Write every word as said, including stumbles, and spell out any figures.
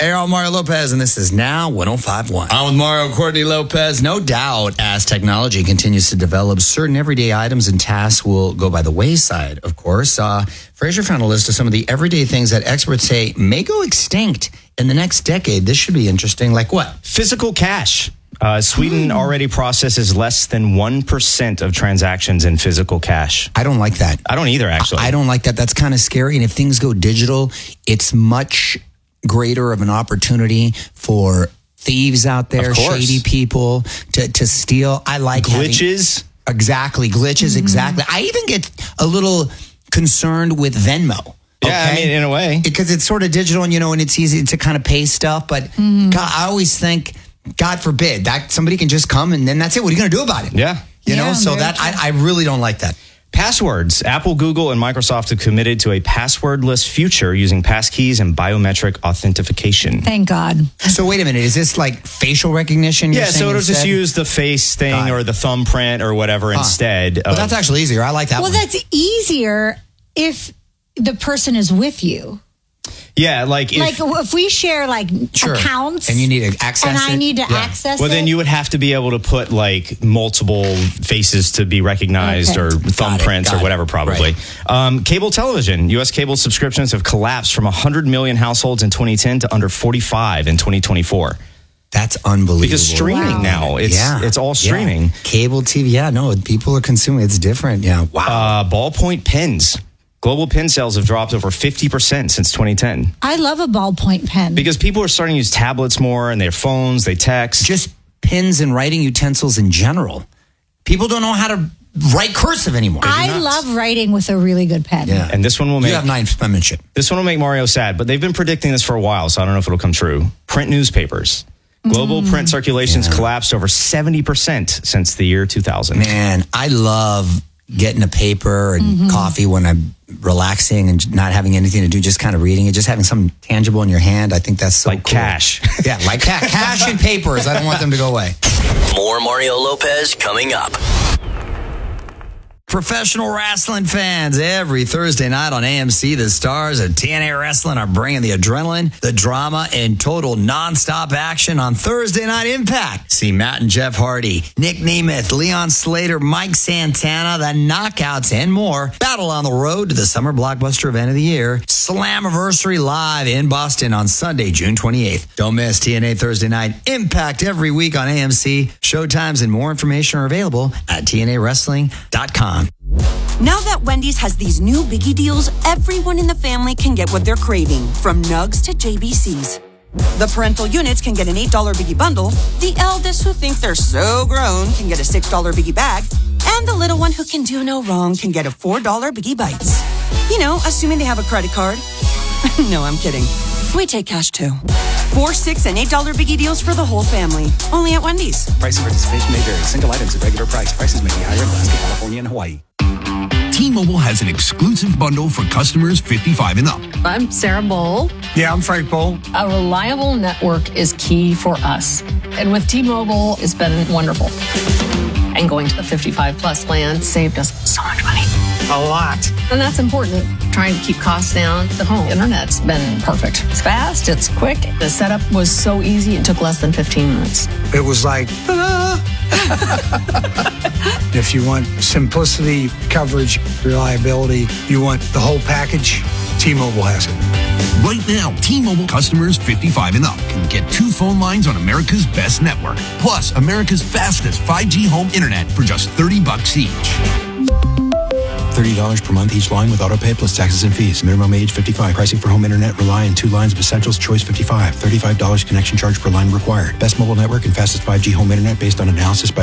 Hey, I'm Mario Lopez, and this is Now one oh five point one. I'm with Mario Courtney Lopez. No doubt, as technology continues to develop, certain everyday items and tasks will go by the wayside, of course. Uh, Fraser found a list of some of the everyday things that experts say may go extinct in the next decade. This should be interesting. Like what? Physical cash. Uh, Sweden mm. already processes less than one percent of transactions in physical cash. I don't like that. I don't either, actually. I, I don't like that. That's kind of scary. And if things go digital, it's much greater of an opportunity for thieves out there, shady people to, to steal. I like glitches. Having, exactly. Glitches. Mm. Exactly. I even get a little concerned with Venmo. Okay? Yeah, I mean, in a way. Because it's sort of digital and, you know, and it's easy to kind of pay stuff. But mm. God, I always think, God forbid, that somebody can just come and then that's it. What are you going to do about it? Yeah. You yeah, know, so that I, I really don't like that. Passwords. Apple, Google, and Microsoft have committed to a passwordless future using passkeys and biometric authentication. Thank God. So wait a minute. Is this like facial recognition? Yeah, so it'll just use the face thing or the thumbprint or whatever huh. instead. Well, of, that's actually easier. I like that well, one. Well, that's easier if the person is with you. Yeah, like if, like if we share like sure. accounts and you need to access and it. I need to yeah. access well, it. Well, then you would have to be able to put like multiple faces to be recognized okay. or thumbprints or whatever, probably. Right. Um, cable television. U S cable subscriptions have collapsed from one hundred million households in twenty ten to under forty-five in twenty twenty-four. That's unbelievable. Because streaming wow. now, it's yeah. it's all streaming. Yeah. Cable T V, yeah, no, people are consuming. It's different, yeah. Wow. Uh, ballpoint pens. Global pen sales have dropped over fifty percent since twenty ten. I love a ballpoint pen. Because people are starting to use tablets more and their phones, they text. Just pens and writing utensils in general. People don't know how to write cursive anymore. I love writing with a really good pen. Yeah. And this one will make... You have ninth penmanship. This one will make Mario sad, but they've been predicting this for a while, so I don't know if it'll come true. Print newspapers. Global mm. print circulations yeah. collapsed over seventy percent since the year two thousand. Man, I love getting a paper and mm-hmm. coffee when I'm relaxing and not having anything to do, just kind of reading it, just having something tangible in your hand. I think that's so like cool. cash. Yeah, like ca- cash and papers. I don't want them to go away. More Mario Lopez coming up. Professional wrestling fans, every Thursday night on A M C, the stars of T N A Wrestling are bringing the adrenaline, the drama, and total nonstop action on Thursday Night Impact. See Matt and Jeff Hardy, Nick Nemeth, Leon Slater, Mike Santana, the Knockouts, and more battle on the road to the summer blockbuster event of the year, Slammiversary Live in Boston on Sunday, June twenty-eighth. Don't miss T N A Thursday Night Impact every week on A M C. Showtimes and more information are available at T N A wrestling dot com. Now that Wendy's has these new biggie deals, everyone in the family can get what they're craving, from nugs to J B Cs. The parental units can get an eight dollar biggie bundle, the eldest who think they're so grown can get a six dollar biggie bag, and the little one who can do no wrong can get a four dollar biggie bites. You know, assuming they have a credit card. No, I'm kidding. We take cash too. Four, six, and eight dollar biggie deals for the whole family. Only at Wendy's. Price and participation may vary. Single items at regular price. Prices may be higher in Alaska, California, and Hawaii. T-Mobile has an exclusive bundle for customers fifty-five and up. I'm Sarah Bowl. Yeah, I'm Frank Bowl. A reliable network is key for us. And with T-Mobile, it's been wonderful. And going to the fifty-five plus plan saved us so much money. A lot. And that's important. Trying to keep costs down. The home internet's been perfect. It's fast. It's quick. The setup was so easy. It took less than fifteen minutes. It was like, ta-da! If you want simplicity, coverage, reliability, you want the whole package, T-Mobile has it. Right now, T-Mobile customers fifty-five and up can get two phone lines on America's best network, plus America's fastest five G home internet for just thirty bucks each. thirty dollars per month each line with autopay plus taxes and fees. Minimum age fifty-five. Pricing for home internet rely on two lines of Essentials Choice fifty-five. thirty-five dollars connection charge per line required. Best mobile network and fastest five G home internet based on analysis by